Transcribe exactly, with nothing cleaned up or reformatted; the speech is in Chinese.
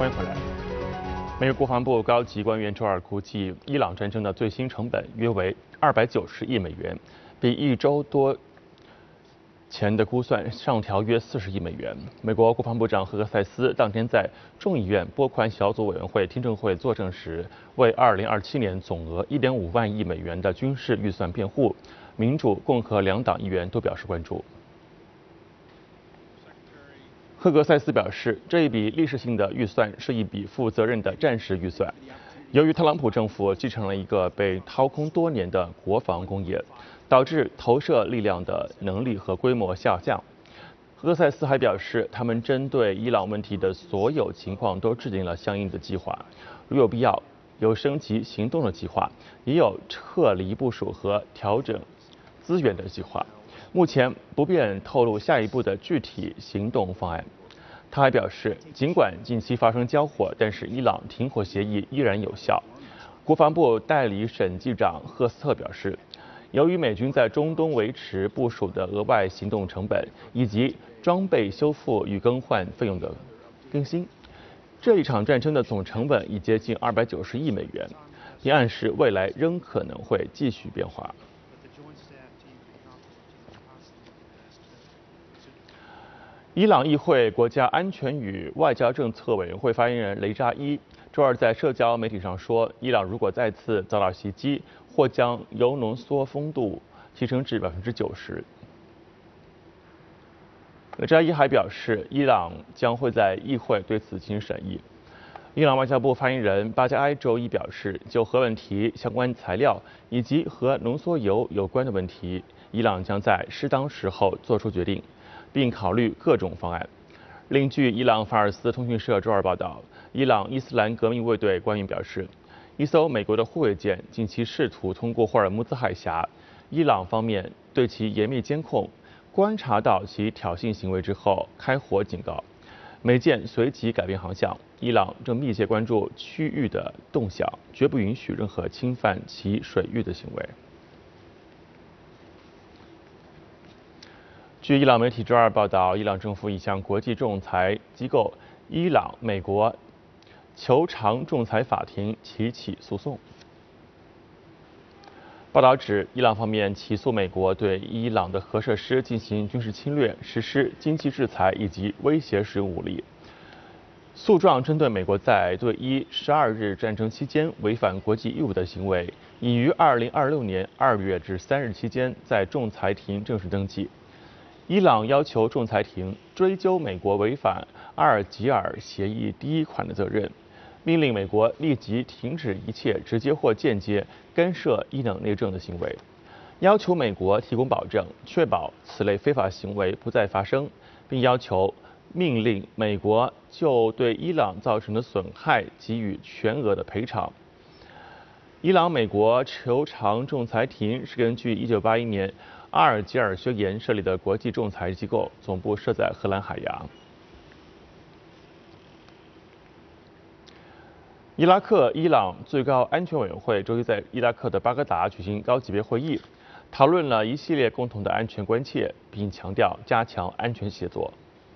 欢迎回来。美国国防部高级官员周二估计，伊朗战争的最新成本约为二百九十亿美元，比一周多前的估算上调约四十亿美元。美国国防部长赫格塞斯当天在众议院拨款小组委员会听证会作证时，为二零二七年总额一点五万亿美元的军事预算辩护。民主、共和两党议员都表示关注。赫格塞斯表示，这一笔历史性的预算是一笔负责任的战时预算。由于特朗普政府继承了一个被掏空多年的国防工业，导致投射力量的能力和规模下降。赫格塞斯还表示，他们针对伊朗问题的所有情况都制定了相应的计划，如有必要，有升级行动的计划，也有撤离部署和调整资源的计划。目前不便透露下一步的具体行动方案。他还表示，尽管近期发生交火，但是伊朗停火协议依然有效。国防部代理审计长赫斯特表示，由于美军在中东维持部署的额外行动成本以及装备修复与更换费用的更新，这一场战争的总成本已接近二百九十亿美元，并暗示未来仍可能会继续变化。伊朗议会国家安全与外交政策委员会发言人雷扎伊周二在社交媒体上说，伊朗如果再次遭到袭击，或将铀浓缩丰度提升至百分之九十。雷扎伊还表示，伊朗将会在议会对此进行审议。伊朗外交部发言人巴加埃周一表示，就核问题、相关材料以及和浓缩铀有关的问题，伊朗将在适当时候做出决定，并考虑各种方案。另据伊朗法尔斯通讯社周二报道，伊朗伊斯兰革命卫队官员表示，一艘美国的护卫舰近期试图通过霍尔木兹海峡，伊朗方面对其严密监控，观察到其挑衅行为之后开火警告，美舰随即改变航向。伊朗正密切关注区域的动向，绝不允许任何侵犯其水域的行为。据伊朗媒体周二报道，伊朗政府已向国际仲裁机构伊朗美国求偿仲裁法庭提起诉讼。报道指，伊朗方面起诉美国对伊朗的核设施进行军事侵略、实施经济制裁以及威胁使用武力。诉状针对美国在对伊十二日战争期间违反国际义务的行为，已于二零二六年二月至三日期间在仲裁庭正式登记。伊朗要求仲裁庭追究美国违反阿尔及尔协议第一款的责任，命令美国立即停止一切直接或间接干涉伊朗内政的行为，要求美国提供保证，确保此类非法行为不再发生，并要求命令美国就对伊朗造成的损害给予全额的赔偿。伊朗美国求偿仲裁庭是根据一九八一年阿尔及尔宣言设立的国际仲裁机构，总部设在荷兰海牙。伊拉克伊朗最高安全委员会周一在伊拉克的巴格达举行高级别会议，讨论了一系列共同的安全关切，并强调加强安全协作。